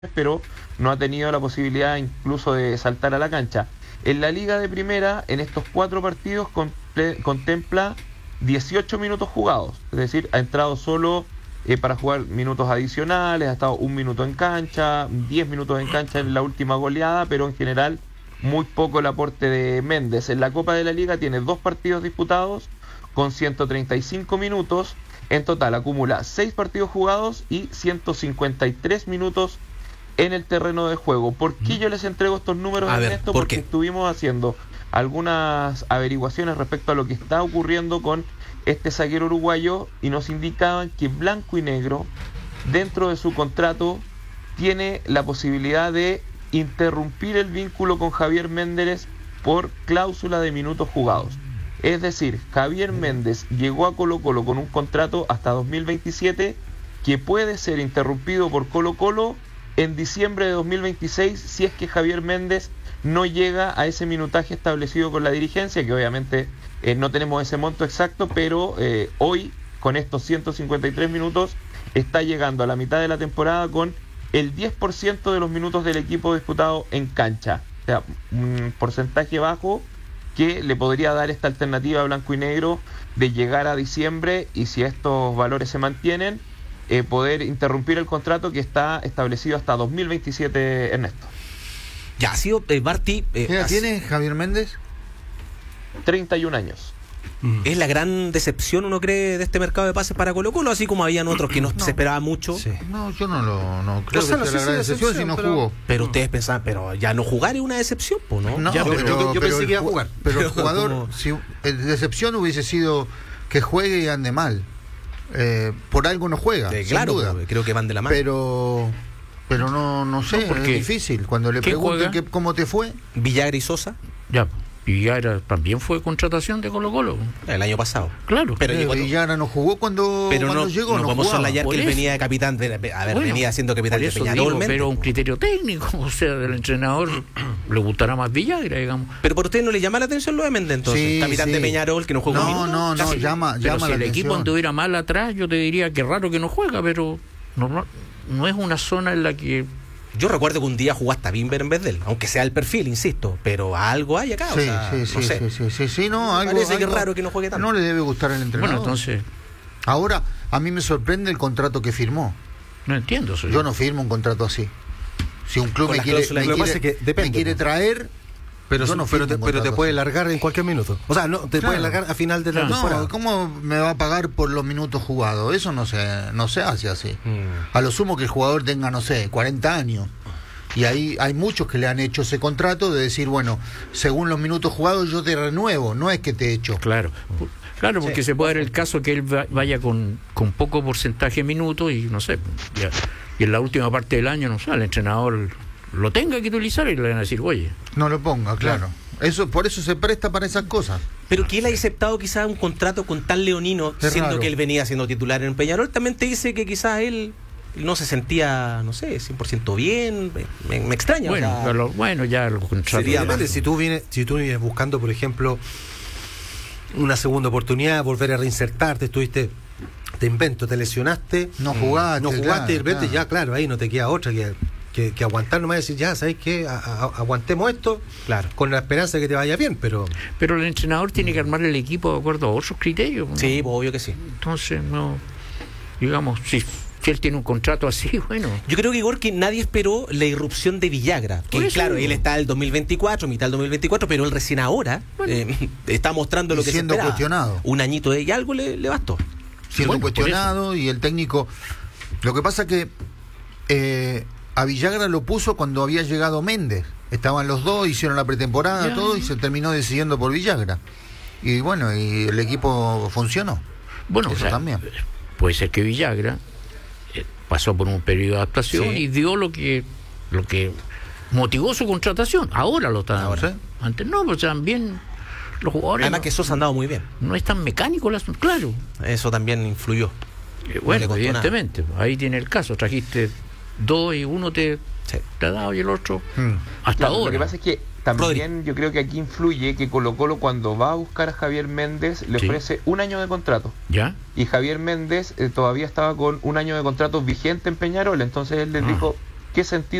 pero no ha tenido la posibilidad incluso de saltar a la cancha. En la Liga de Primera, en estos 4 partidos, contempla 18 minutos jugados, es decir, ha entrado solo para jugar minutos adicionales, ha estado 1 minuto en cancha, 10 minutos en cancha en la última goleada, pero en general muy poco el aporte de Méndez. En la Copa de la Liga tiene 2 partidos disputados con 135 minutos, en total acumula 6 partidos jugados y 153 minutos en el terreno de juego. ¿Por qué yo les entrego estos números, Ernesto? Porque estuvimos haciendo algunas averiguaciones respecto a lo que está ocurriendo con este zaguero uruguayo y nos indicaban que Blanco y Negro, dentro de su contrato, tiene la posibilidad de interrumpir el vínculo con Javier Méndez por cláusula de minutos jugados. Es decir, Javier Méndez llegó a Colo-Colo con un contrato hasta 2027 que puede ser interrumpido por Colo-Colo en diciembre de 2026 si es que Javier Méndez no llega a ese minutaje establecido con la dirigencia, que obviamente no tenemos ese monto exacto, pero hoy con estos 153 minutos está llegando a la mitad de la temporada con el 10% de los minutos del equipo disputado en cancha. O sea, un porcentaje bajo que le podría dar esta alternativa a Blanco y Negro de llegar a diciembre y, si estos valores se mantienen, poder interrumpir el contrato que está establecido hasta 2027, Ernesto. Ya ha sido Barty. ¿Qué edad tiene Javier Méndez? 31 años. ¿Es la gran decepción, uno cree, de este mercado de pases para Colo-Colo? Así como habían otros que no se esperaba mucho. Sí. No, yo no creo que sea la gran decepción si no jugó. Pero ustedes pensaban, pero ya no jugar es una decepción, ¿no? No, ya, yo pensé que iba a jugar. Pero el jugador, si decepción hubiese sido que juegue y ande mal. Por algo no juega, claro, sin duda. Creo que van de la mano. Pero no sé, es difícil. Cuando le preguntan cómo te fue. Villagra y Sosa. Ya, Villagra también fue contratación de Colo-Colo. El año pasado. Claro. Pero Villagra no jugó cuando llegó. No podemos soslayar que él venía de capitán. Venía siendo capitán de Peñarol. Pero un criterio técnico, o sea, del entrenador le gustará más Villagra, digamos. Pero por usted no le llama la atención lo de Méndez, entonces. Sí, capitán de Peñarol, que no juega. No, llama si la el atención. equipo anduviera mal atrás, yo te diría que raro que no juega, pero no es una zona en la que... Yo recuerdo que un día jugó hasta Bimber en vez de él, aunque sea el perfil, insisto, pero algo hay acá. Sí, algo, parece que es raro que no juegue tanto. No le debe gustar el entrenador. Bueno, entonces... Ahora, a mí me sorprende el contrato que firmó. No entiendo eso. Yo no firmo un contrato así. Si un club me quiere traer... Pero te puede largar en cualquier minuto. O sea, no te puede largar a final de la temporada. No, ¿cómo me va a pagar por los minutos jugados? Eso no se hace así. A lo sumo que el jugador tenga, 40 años. Y ahí hay muchos que le han hecho ese contrato de decir, bueno, según los minutos jugados yo te renuevo, no es que te echo. Claro, porque se puede dar el caso que él vaya con poco porcentaje de minutos y no sé, y en la última parte del año, el entrenador lo tenga que utilizar y le van a decir, oye, no lo ponga, claro. Por eso se presta para esas cosas. Pero que él haya aceptado quizás un contrato con tan leonino, siendo raro que él venía siendo titular en Peñarol, también te dice que quizás él no se sentía, 100% bien. Me extraña. Bueno, ya lo contrato. Depende, si tú vienes buscando, por ejemplo, una segunda oportunidad, volver a reinsertarte, te invento, te lesionaste, no jugaste, claro, ahí no te queda otra que aguantar nomás y decir, ya, ¿sabes qué? Aguantemos esto, claro, con la esperanza de que te vaya bien, pero el entrenador tiene que armar el equipo de acuerdo a otros criterios, ¿no? Sí, obvio que sí. Entonces, digamos, si él tiene un contrato así, bueno. Yo creo que, Igor, que nadie esperó la irrupción de Villagra, que claro, él está el 2024, mitad del 2024, pero él recién ahora está mostrando lo que siendo se esperaba. Cuestionado. Un añito y algo le bastó. Siendo cuestionado, y el técnico... Lo que pasa que... a Villagra lo puso cuando había llegado Méndez. Estaban los dos, hicieron la pretemporada, todo, y se terminó decidiendo por Villagra. Y bueno, y el equipo funcionó. Bueno, eso también. Puede ser que Villagra pasó por un periodo de adaptación y dio lo que motivó su contratación. Ahora lo está dando. ¿Sí? Antes no, pues también los jugadores... Además que Sosa ha andado muy bien. No es tan mecánico, claro. Eso también influyó. Bueno, evidentemente. Ahí tiene el caso. Trajiste 2 y uno te ha dado y el otro hasta ahora. Lo que pasa es que también yo creo que aquí influye que Colo-Colo, cuando va a buscar a Javier Méndez, le ofrece 1 año de contrato. ¿Ya? Y Javier Méndez todavía estaba con 1 año de contrato vigente en Peñarol. Entonces él les dijo, ¿qué sentido